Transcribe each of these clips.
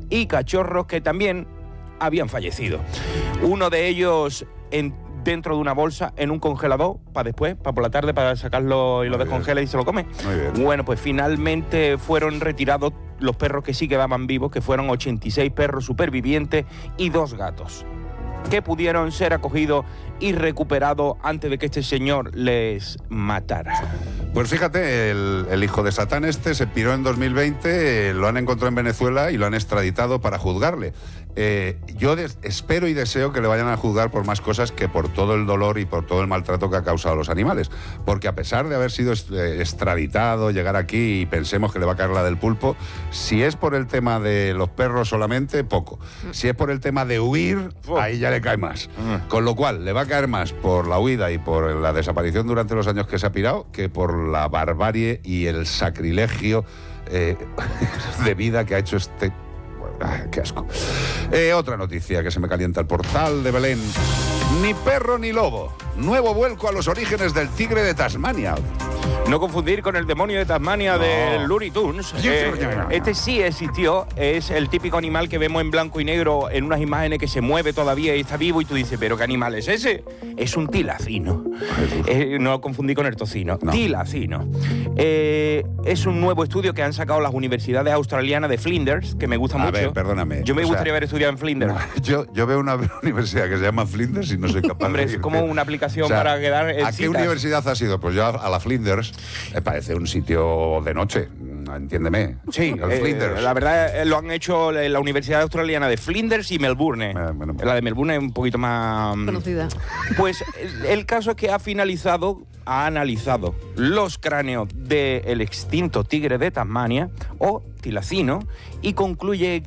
y cachorros que también habían fallecido. Uno de ellos dentro de una bolsa en un congelador para después, para por la tarde, para sacarlo y lo descongela y se lo come. Muy bien. Bueno, pues finalmente fueron retirados los perros que sí quedaban vivos, que fueron 86 perros supervivientes y 2 gatos, que pudieron ser acogidos y recuperados antes de que este señor les matara. Pues fíjate, el hijo de Satán se piró en 2020, lo han encontrado en Venezuela y lo han extraditado para juzgarle. Yo espero y deseo que le vayan a juzgar por más cosas que por todo el dolor y por todo el maltrato que ha causado a los animales. Porque a pesar de haber sido extraditado, llegar aquí y pensemos que le va a caer la del pulpo, si es por el tema de los perros solamente, poco. Si es por el tema de huir, ahí ya le cae más. Con lo cual, le va a caer más por la huida y por la desaparición durante los años que se ha pirado que por la barbarie y el sacrilegio de vida que ha hecho este... ¡Qué asco! Otra noticia que se me calienta el portal de Belén. Ni perro ni lobo. Nuevo vuelco a los orígenes del tigre de Tasmania. No confundir con el demonio de Tasmania de Looney Tunes. Este sí existió, es el típico animal que vemos en blanco y negro en unas imágenes que se mueve todavía y está vivo y tú dices, ¿pero qué animal es ese? Es un tilacino. No confundir con el tocino. No. Tilacino. Es un nuevo estudio que han sacado las universidades australianas de Flinders, que me gusta mucho. A ver, perdóname. Yo me gustaría haber estudiado en Flinders. No, yo veo una universidad que se llama Flinders y no soy capaz Hombre, de... es como una aplicación para quedar en ¿A qué citas. universidad has ido? Pues yo a la Flinders. Me parece un sitio de noche, entiéndeme. Sí, la verdad lo han hecho en la Universidad Australiana de Flinders y Melbourne. La de Melbourne es un poquito más... conocida. Pues el caso es que ha analizado los cráneos del extinto tigre de Tasmania, o tilacino, y concluye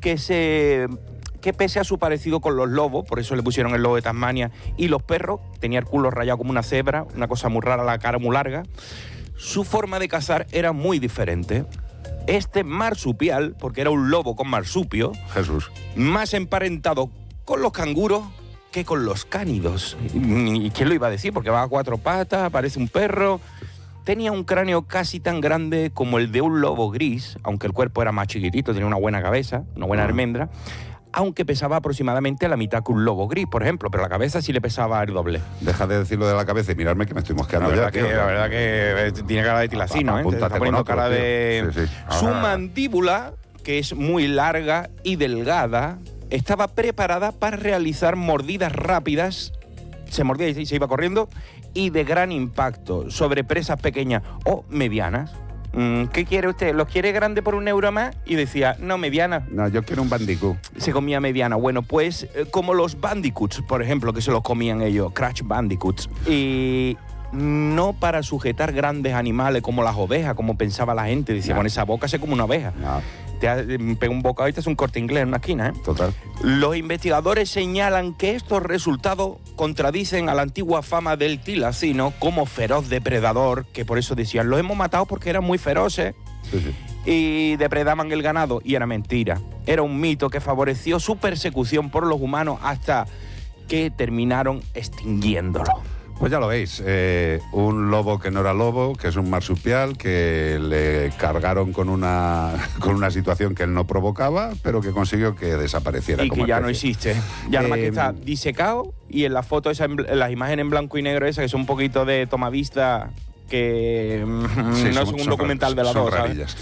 que pese a su parecido con los lobos, por eso le pusieron el lobo de Tasmania, y los perros, tenía el culo rayado como una cebra, una cosa muy rara, la cara muy larga, su forma de cazar era muy diferente. Este marsupial, porque era un lobo con marsupio, Jesús, más emparentado con los canguros que con los cánidos. ¿Y quién lo iba a decir? Porque va a 4 patas, parece un perro. Tenía un cráneo casi tan grande como el de un lobo gris, aunque el cuerpo era más chiquitito, tenía una buena cabeza, una buena almendra, aunque pesaba aproximadamente la mitad que un lobo gris, por ejemplo, pero la cabeza sí le pesaba el doble. Deja de decirlo de la cabeza y mirarme que me estoy mosqueando la ya. verdad que tiene cara de tilacino, ¿eh? Está poniendo cara de... Sí. Su mandíbula, que es muy larga y delgada, estaba preparada para realizar mordidas rápidas, se mordía y se iba corriendo, y de gran impacto sobre presas pequeñas o medianas. ¿Qué quiere usted? ¿Los quiere grande por €1 más? Y decía, no, mediana. No, yo quiero un bandicoot. Se comía mediana. Bueno, pues como los bandicoots, por ejemplo, que se los comían ellos, Crash Bandicoots. Y no para sujetar grandes animales como las ovejas, como pensaba la gente. Decía, con esa boca se come una oveja. Te pega un bocado y te hace un Corte Inglés en una esquina, ¿eh? Total. Los investigadores señalan que estos resultados contradicen a la antigua fama del tilacino como feroz depredador, que por eso decían, los hemos matado porque eran muy feroces y depredaban el ganado, y era mentira. Era un mito que favoreció su persecución por los humanos hasta que terminaron extinguiéndolo. Pues ya lo veis, un lobo que no era lobo, que es un marsupial, que le cargaron con una situación que él no provocaba, pero que consiguió que desapareciera. Y como que ya especie. no existe. Ya nomás que está disecado, y en la foto, en las imágenes en blanco y negro esas, que son un poquito de tomavista, que no es un documental de la dos, ¿sabes?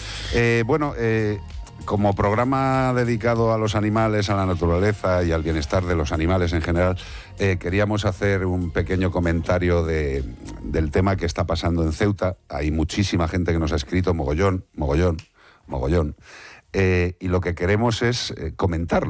Como programa dedicado a los animales, a la naturaleza y al bienestar de los animales en general, queríamos hacer un pequeño comentario del tema que está pasando en Ceuta. Hay muchísima gente que nos ha escrito, mogollón. Y lo que queremos es comentar.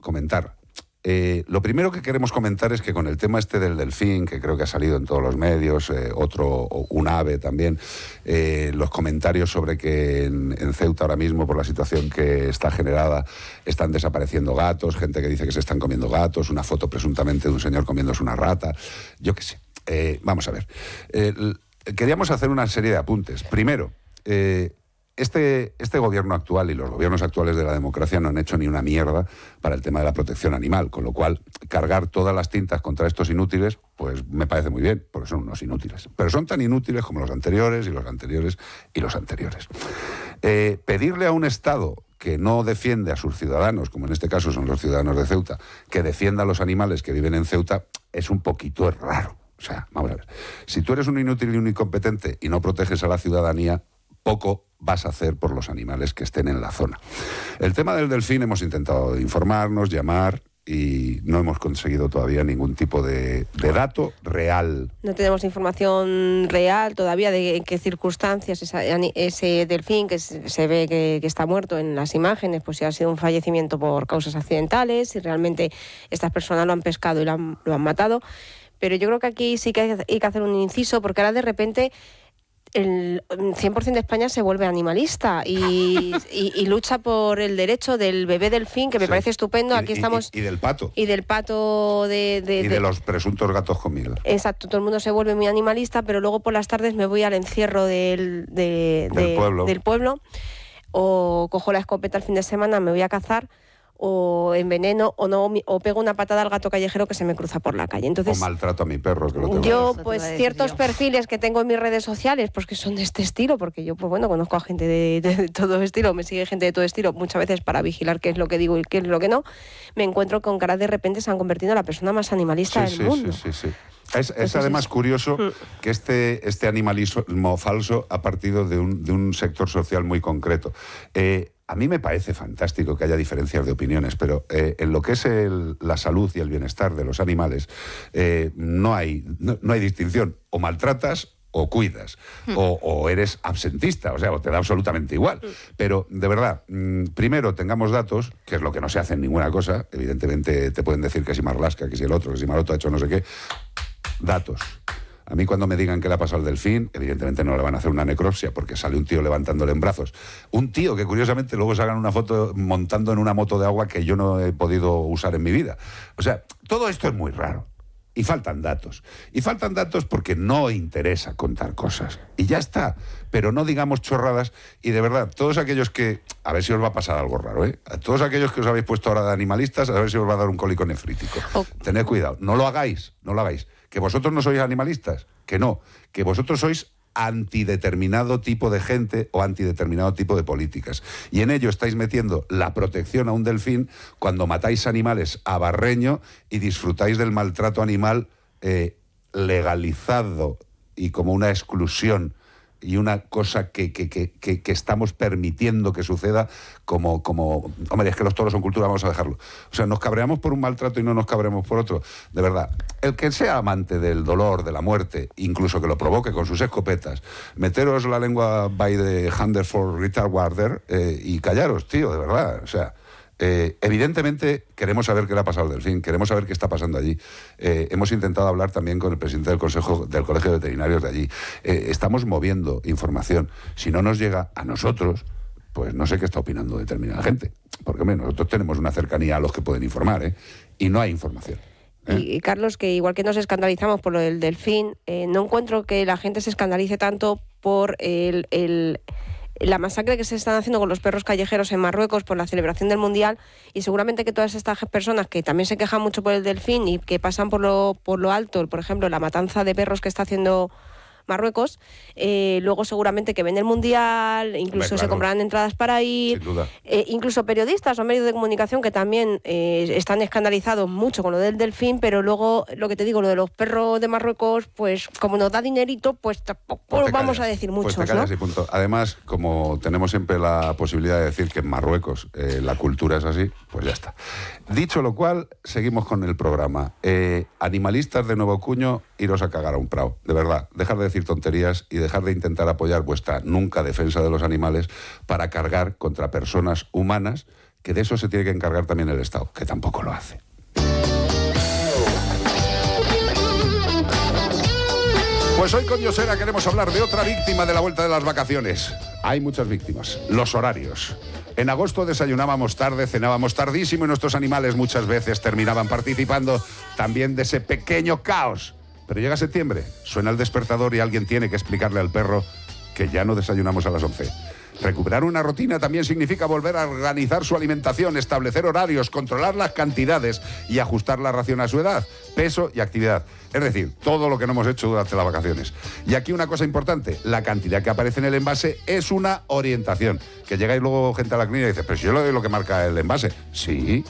Lo primero que queremos comentar es que con el tema este del delfín, que creo que ha salido en todos los medios, un ave también, los comentarios sobre que en Ceuta ahora mismo, por la situación que está generada, están desapareciendo gatos, gente que dice que se están comiendo gatos, una foto presuntamente de un señor comiéndose una rata, yo qué sé. Vamos a ver. Queríamos hacer una serie de apuntes. Primero, este gobierno actual y los gobiernos actuales de la democracia no han hecho ni una mierda para el tema de la protección animal, con lo cual cargar todas las tintas contra estos inútiles, pues me parece muy bien, porque son unos inútiles. Pero son tan inútiles como los anteriores y los anteriores y los anteriores. Pedirle a un Estado que no defiende a sus ciudadanos, como en este caso son los ciudadanos de Ceuta, que defienda a los animales que viven en Ceuta, es un poquito raro. O sea, vamos a ver, si tú eres un inútil y un incompetente y no proteges a la ciudadanía, poco vas a hacer por los animales que estén en la zona. El tema del delfín hemos intentado informarnos, llamar, y no hemos conseguido todavía ningún tipo de dato real. No tenemos información real todavía de en qué circunstancias ese delfín que se ve que está muerto en las imágenes, pues si ha sido un fallecimiento por causas accidentales, si realmente estas personas lo han pescado y lo han matado. Pero yo creo que aquí sí que hay que hacer un inciso, porque ahora de repente el 100% de España se vuelve animalista y lucha por el derecho del bebé delfín, que me parece estupendo. Aquí estamos. Y del pato. Y del pato de los presuntos gatos con miel. Exacto, todo el mundo se vuelve muy animalista, pero luego por las tardes me voy al encierro del pueblo, o cojo la escopeta el fin de semana, me voy a cazar, o enveneno, o pego una patada al gato callejero que se me cruza por la calle. Entonces, o maltrato a mi perro. Que lo tengo. Yo, pues ciertos perfiles que tengo en mis redes sociales, pues que son de este estilo, porque yo, pues bueno, conozco a gente de todo estilo, me sigue gente de todo estilo, muchas veces para vigilar qué es lo que digo y qué es lo que no, me encuentro con caras de repente se han convertido en la persona más animalista del mundo. Sí. Es además curioso que este animalismo falso ha partido de un sector social muy concreto. A mí me parece fantástico que haya diferencias de opiniones, pero en lo que es la salud y el bienestar de los animales no hay distinción. O maltratas o cuidas, o eres absentista, o sea, o te da absolutamente igual. Pero, de verdad, primero tengamos datos, que es lo que no se hace en ninguna cosa. Evidentemente te pueden decir que si Marlaska, que si el otro, que si Maroto ha hecho no sé qué. Datos. A mí cuando me digan qué le ha pasado al delfín, evidentemente no le van a hacer una necropsia porque sale un tío levantándole en brazos. Un tío que curiosamente luego sacan una foto montando en una moto de agua que yo no he podido usar en mi vida. O sea, todo esto es muy raro. Y faltan datos. Y faltan datos porque no interesa contar cosas. Y ya está. Pero no digamos chorradas. Y de verdad, todos aquellos que... A ver si os va a pasar algo raro, ¿eh? A todos aquellos que os habéis puesto ahora de animalistas, a ver si os va a dar un cólico nefrítico. Tened cuidado. No lo hagáis. No lo hagáis. Que vosotros no sois animalistas. Que no. Que vosotros sois antideterminado tipo de gente o antideterminado tipo de políticas. Y en ello estáis metiendo la protección a un delfín cuando matáis animales a barreño y disfrutáis del maltrato animal legalizado y como una exclusión y una cosa que estamos permitiendo que suceda como... Hombre, es que los toros son cultura, vamos a dejarlo. O sea, nos cabreamos por un maltrato y no nos cabreamos por otro. De verdad, el que sea amante del dolor, de la muerte, incluso que lo provoque con sus escopetas, meteros la lengua by the Hunderford Retard Warder y callaros, tío, de verdad. O sea... evidentemente queremos saber qué le ha pasado al delfín, queremos saber qué está pasando allí. Hemos intentado hablar también con el presidente del Consejo del Colegio de Veterinarios de allí. Estamos moviendo información. Si no nos llega a nosotros, pues no sé qué está opinando determinada gente. Porque hombre, nosotros tenemos una cercanía a los que pueden informar, y no hay información. Y Carlos, que igual que nos escandalizamos por lo del delfín, no encuentro que la gente se escandalice tanto por la masacre que se están haciendo con los perros callejeros en Marruecos por la celebración del Mundial, y seguramente que todas estas personas que también se quejan mucho por el delfín y que pasan por lo alto, por ejemplo, la matanza de perros que está haciendo Marruecos, luego seguramente que ven el Mundial, incluso se comprarán entradas para ir, sin duda. Incluso periodistas o medios de comunicación que también están escandalizados mucho con lo del delfín, pero luego, lo que te digo, lo de los perros de Marruecos, pues como nos da dinerito, pues tampoco vamos a decir muchos, pues te callas, ¿no? Y punto. Además, como tenemos siempre la posibilidad de decir que en Marruecos la cultura es así, pues ya está. Dicho lo cual, seguimos con el programa. Animalistas de Nuevo Cuño, iros a cagar a un prao. De verdad, dejar de decir tonterías y dejar de intentar apoyar vuestra nunca defensa de los animales para cargar contra personas humanas, que de eso se tiene que encargar también el Estado, que tampoco lo hace. Pues hoy con Yosera queremos hablar de otra víctima de la vuelta de las vacaciones. Hay muchas víctimas. Los horarios. En agosto desayunábamos tarde, cenábamos tardísimo y nuestros animales muchas veces terminaban participando también de ese pequeño caos. Pero llega septiembre, suena el despertador y alguien tiene que explicarle al perro que ya no desayunamos a las 11. Recuperar una rutina también significa volver a organizar su alimentación, establecer horarios, controlar las cantidades y ajustar la ración a su edad, peso y actividad. Es decir, todo lo que no hemos hecho durante las vacaciones. Y aquí una cosa importante, la cantidad que aparece en el envase es una orientación. Que llegáis luego gente a la clínica y dice, pero si yo le doy lo que marca el envase. Sí,